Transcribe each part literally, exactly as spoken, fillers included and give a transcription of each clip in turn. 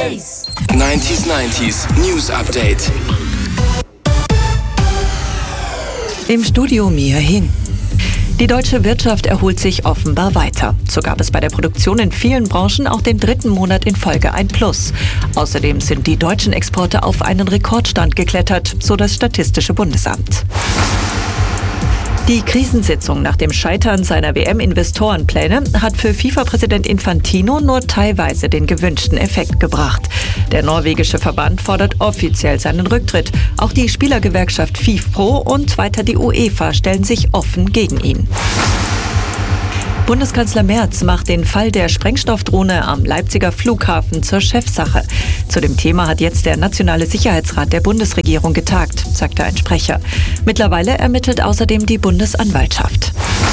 neunzig neunzig News Update. Im Studio Mia Hin. Die deutsche Wirtschaft erholt sich offenbar weiter. So gab es bei der Produktion in vielen Branchen auch den dritten Monat in Folge ein Plus. Außerdem sind die deutschen Exporte auf einen Rekordstand geklettert, so das Statistische Bundesamt. Die Krisensitzung nach dem Scheitern seiner W M-Investorenpläne hat für FIFA-Präsident Infantino nur teilweise den gewünschten Effekt gebracht. Der norwegische Verband fordert offiziell seinen Rücktritt. Auch die Spielergewerkschaft FIFPro und weiter die UEFA stellen sich offen gegen ihn. Bundeskanzler Merz macht den Fall der Sprengstoffdrohne am Leipziger Flughafen zur Chefsache. Zu dem Thema hat jetzt der Nationale Sicherheitsrat der Bundesregierung getagt, sagte ein Sprecher. Mittlerweile ermittelt außerdem die Bundesanwaltschaft.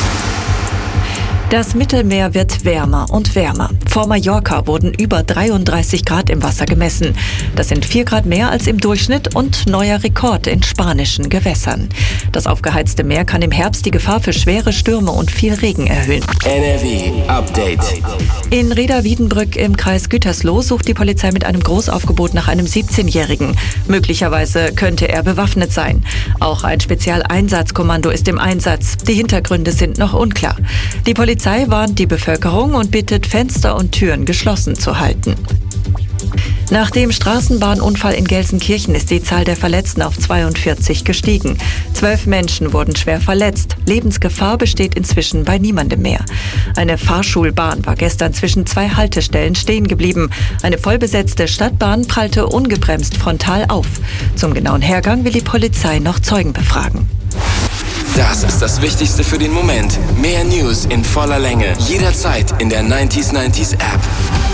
Das Mittelmeer wird wärmer und wärmer. Vor Mallorca wurden über dreiunddreißig Grad im Wasser gemessen. Das sind vier Grad mehr als im Durchschnitt und neuer Rekord in spanischen Gewässern. Das aufgeheizte Meer kann im Herbst die Gefahr für schwere Stürme und viel Regen erhöhen. N R W Update. In Reda-Wiedenbrück im Kreis Gütersloh sucht die Polizei mit einem Großaufgebot nach einem siebzehnjährigen. Möglicherweise könnte er bewaffnet sein. Auch ein Spezialeinsatzkommando ist im Einsatz. Die Hintergründe sind noch unklar. Die Polizei Die Polizei warnt die Bevölkerung und bittet, Fenster und Türen geschlossen zu halten. Nach dem Straßenbahnunfall in Gelsenkirchen ist die Zahl der Verletzten auf zweiundvierzig gestiegen. Zwölf Menschen wurden schwer verletzt. Lebensgefahr besteht inzwischen bei niemandem mehr. Eine Fahrschulbahn war gestern zwischen zwei Haltestellen stehen geblieben. Eine vollbesetzte Stadtbahn prallte ungebremst frontal auf. Zum genauen Hergang will die Polizei noch Zeugen befragen. Das ist das Wichtigste für den Moment. Mehr News in voller Länge. Jederzeit in der neunzig neunzig App.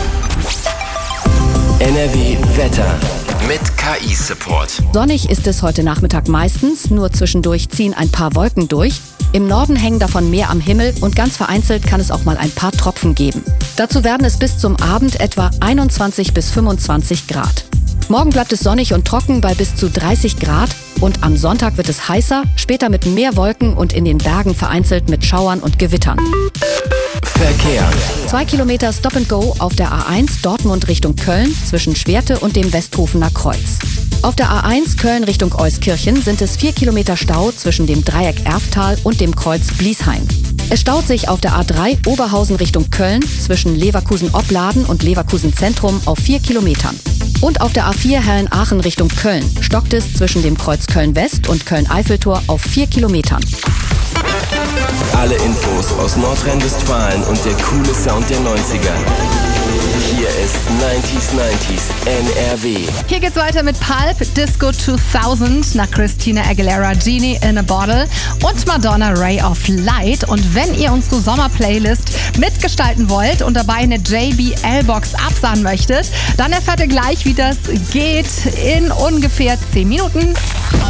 N R W Wetter mit K I-Support. Sonnig ist es heute Nachmittag meistens, nur zwischendurch ziehen ein paar Wolken durch. Im Norden hängen davon mehr am Himmel und ganz vereinzelt kann es auch mal ein paar Tropfen geben. Dazu werden es bis zum Abend etwa einundzwanzig bis fünfundzwanzig Grad. Morgen bleibt es sonnig und trocken bei bis zu dreißig Grad und am Sonntag wird es heißer, später mit mehr Wolken und in den Bergen vereinzelt mit Schauern und Gewittern. Verkehr. Zwei Kilometer Stop and Go auf der A eins Dortmund Richtung Köln zwischen Schwerte und dem Westhofener Kreuz. Auf der A eins Köln Richtung Euskirchen sind es vier Kilometer Stau zwischen dem Dreieck Erftal und dem Kreuz Bliesheim. Es staut sich auf der A drei Oberhausen Richtung Köln zwischen Leverkusen-Opladen und Leverkusen-Zentrum auf vier Kilometern. Und auf der A vier Herren-Aachen Richtung Köln stockt es zwischen dem Kreuz Köln-West und Köln-Eiffeltor auf vier Kilometern. Alle Infos aus Nordrhein-Westfalen und der coole Sound der neunziger. Hier ist neunzig neunzig N R W. Hier geht's weiter mit Pulp, Disco zweitausend nach Christina Aguilera, Genie in a Bottle und Madonna, Ray of Light. Und wenn ihr unsere Sommerplaylist mitgestalten wollt und dabei eine J B L-Box absahen möchtet, dann erfahrt ihr gleich, wie das geht in ungefähr zehn Minuten.